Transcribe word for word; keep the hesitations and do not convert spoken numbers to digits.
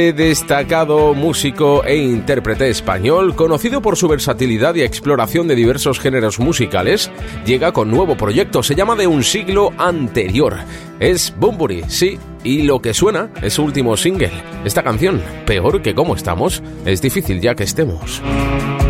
Destacado músico e intérprete español, conocido por su versatilidad y exploración de diversos géneros musicales, llega con nuevo proyecto, se llama De un siglo anterior. Es Bunbury, sí, y lo que suena es su último single. Esta canción, Peor que cómo estamos, es difícil ya que estemos.